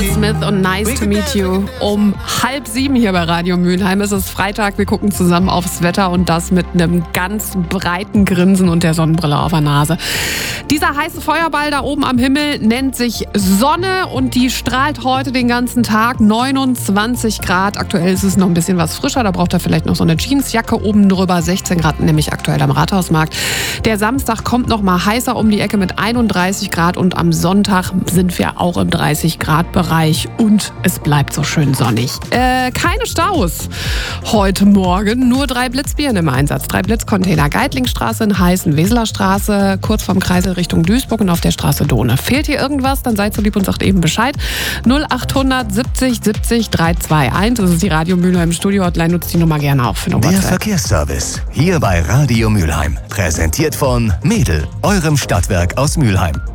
Smith und Nice to Meet You. Um 6:30 hier bei Radio Mülheim. Es ist Freitag, wir gucken zusammen aufs Wetter und das mit einem ganz breiten Grinsen und der Sonnenbrille auf der Nase. Dieser heiße Feuerball da oben am Himmel nennt sich Sonne und die strahlt heute den ganzen Tag. 29 Grad. Aktuell ist es noch ein bisschen was frischer, da braucht er vielleicht noch so eine Jeansjacke oben drüber. 16 Grad nämlich aktuell am Rathausmarkt. Der Samstag kommt noch mal heißer um die Ecke mit 31 Grad und am Sonntag sind wir auch im 30 Grad Bereich und es bleibt so schön sonnig. Keine Staus heute Morgen, nur 3 Blitzbirnen im Einsatz. 3 Blitzcontainer. Geidlingstraße in Heißen, Weseler Straße, kurz vorm Kreisel Richtung Duisburg und auf der Straße Dohne. Fehlt hier irgendwas, dann seid so lieb und sagt eben Bescheid. 0800 70 70 321. Das ist die Radio Mülheim Studio-Hotline. Nutzt die Nummer gerne auf für eine Der WhatsApp. Verkehrsservice, hier bei Radio Mülheim. Präsentiert von Mädel, eurem Stadtwerk aus Mülheim.